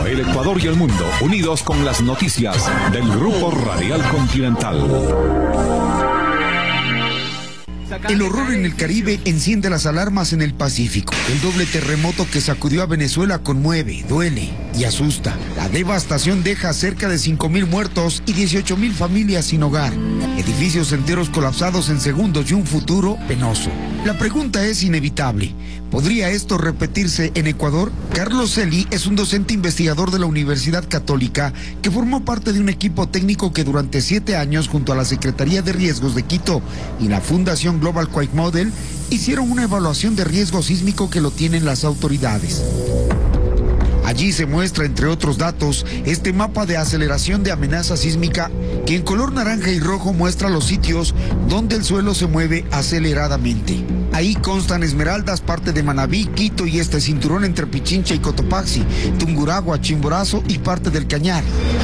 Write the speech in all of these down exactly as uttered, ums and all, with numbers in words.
el Ecuador y el mundo, unidos con las noticias del Grupo Radial Continental. El horror en el Caribe enciende las alarmas en el Pacífico. El doble terremoto que sacudió a Venezuela conmueve, duele y asusta. La devastación deja cerca de cinco mil muertos y dieciocho mil familias sin hogar. Edificios enteros colapsados en segundos y un futuro penoso. La pregunta es inevitable. ¿Podría esto repetirse en Ecuador? Carlos Celi es un docente investigador de la Universidad Católica que formó parte de un equipo técnico que durante siete años, junto a la Secretaría de Riesgos de Quito y la Fundación Global Quake Model, hicieron una evaluación de riesgo sísmico que lo tienen las autoridades. Allí se muestra, entre otros datos, este mapa de aceleración de amenaza sísmica que en color naranja y rojo muestra los sitios donde el suelo se mueve aceleradamente. Ahí constan Esmeraldas, parte de Manabí, Quito y este cinturón entre Pichincha y Cotopaxi, Tungurahua, Chimborazo y parte del Cañar.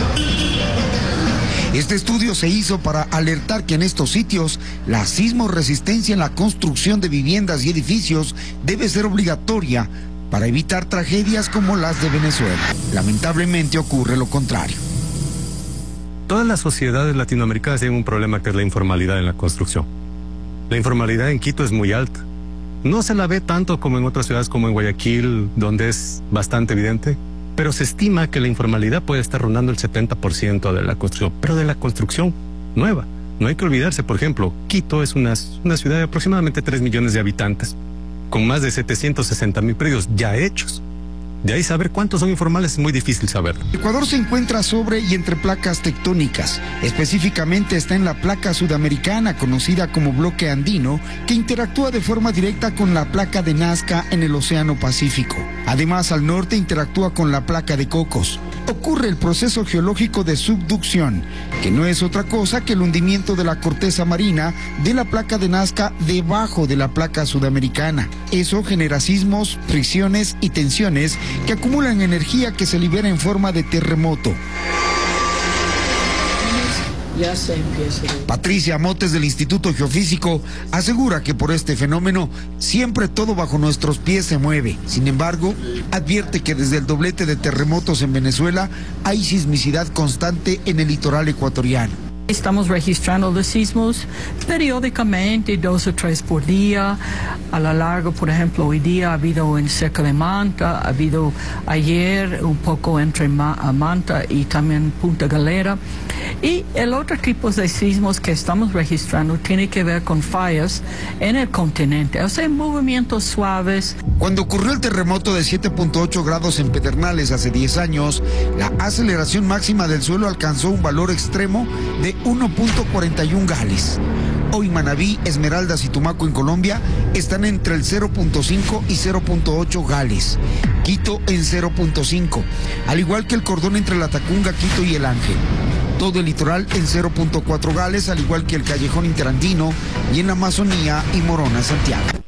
Este estudio se hizo para alertar que en estos sitios la sismoresistencia en la construcción de viviendas y edificios debe ser obligatoria para evitar tragedias como las de Venezuela. Lamentablemente ocurre lo contrario. Todas las sociedades latinoamericanas tienen un problema que es la informalidad en la construcción. La informalidad en Quito es muy alta. No se la ve tanto como en otras ciudades como en Guayaquil, donde es bastante evidente, pero se estima que la informalidad puede estar rondando el setenta por ciento de la construcción, pero de la construcción nueva. No hay que olvidarse, por ejemplo, Quito es una, una ciudad de aproximadamente tres millones de habitantes, con más de setecientos sesenta mil predios ya hechos. De ahí saber cuántos son informales es muy difícil saberlo. Ecuador se encuentra sobre y entre placas tectónicas. Específicamente está en la placa sudamericana, conocida como bloque andino, que interactúa de forma directa con la placa de Nazca en el Océano Pacífico. Además, al norte interactúa con la placa de Cocos. Ocurre el proceso geológico de subducción, que no es otra cosa que el hundimiento de la corteza marina de la placa de Nazca debajo de la placa sudamericana. Eso genera sismos, fricciones y tensiones que acumulan energía que se libera en forma de terremoto. Ya se empieza. Patricia Motes del Instituto Geofísico asegura que por este fenómeno siempre todo bajo nuestros pies se mueve. Sin embargo, advierte que desde el doblete de terremotos en Venezuela hay sismicidad constante en el litoral ecuatoriano. Estamos registrando los sismos periódicamente, dos o tres por día. A lo largo, por ejemplo, hoy día ha habido en cerca de Manta, ha habido ayer un poco entre Manta y también Punta Galera. Y el otro tipo de sismos que estamos registrando tiene que ver con fallas en el continente, o sea, movimientos suaves. Cuando ocurrió el terremoto de siete punto ocho grados en Pedernales hace diez años, la aceleración máxima del suelo alcanzó un valor extremo de uno punto cuarenta y uno gales. Hoy Manabí, Esmeraldas y Tumaco en Colombia están entre el cero punto cinco y cero punto ocho gales. Quito en cero punto cinco, al igual que el cordón entre la Tacunga, Quito y el Ángel. Todo el litoral en cero punto cuatro gales, al igual que el callejón interandino y en la Amazonía y Morona, Santiago.